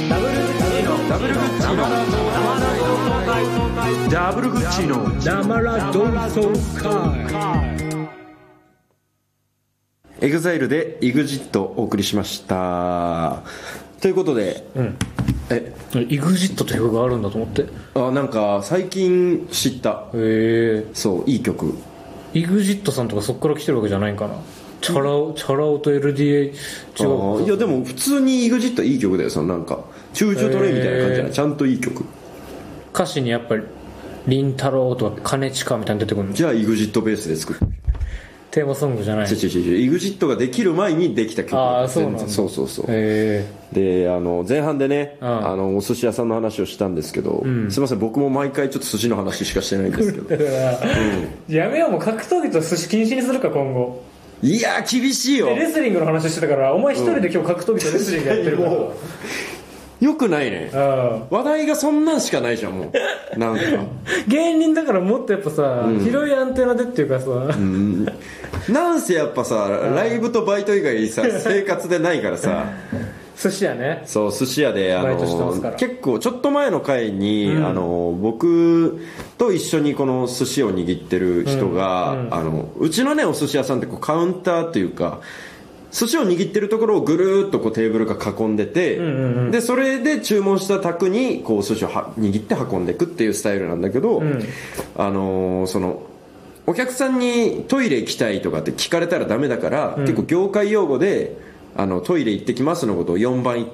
ダブルグッチの生ラ同窓会。エグザイルで EXIT をお送りしましたということで、 EXIT という曲があるんだと思って。 なんか最近知った。そういい曲。 EXIT さんとかそっから来てるわけじゃないんかな。チャラ男と LDA 違う。 いやでも普通に EXIT いい曲だよ。そのなんかチューチュートレイみたいな感じじゃない、ちゃんといい曲。 歌詞にやっぱりリンタロウとか兼近みたいに出てくるの。 じゃあ EXIT ベースで作るテーマソングじゃない。 EXIT ができる前にできた曲。 そうなんだ。 そうで前半でね、お寿司屋さんの話をしたんですけど、すいません僕も毎回ちょっと寿司の話しかしてないんですけどやめよう、もう格闘技と寿司禁止にするか今後。 いや厳しいよ。 レスリングの話してたから、お前一人で今日格闘技とレスリングやってるからよくないね。話題がそんなんしかないじゃんもうなんか芸人だからもっとやっぱさ、広いアンテナでっていうかさ、 なんせやっぱさ、ライブとバイト以外さ生活でないからさ寿司屋ね。 そう寿司屋でバイトしてますから。 結構ちょっと前の回に、僕と一緒にこの寿司を握ってる人が、うちのねお寿司屋さんってこうカウンターっていうか寿司を握ってるところをぐるーっとこうテーブルが囲んでて、でそれで注文した卓にこう寿司を握って運んでいくっていうスタイルなんだけど、そのお客さんにトイレ行きたいとかって聞かれたらダメだから、結構業界用語でトイレ行ってきますのことを4番